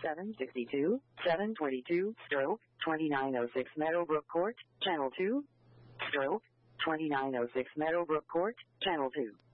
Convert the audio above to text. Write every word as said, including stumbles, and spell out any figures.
seven sixty-two, seven twenty-two, stroke, twenty-nine oh six Meadowbrook Court, Channel two, stroke, twenty-nine oh six Meadowbrook Court, Channel two.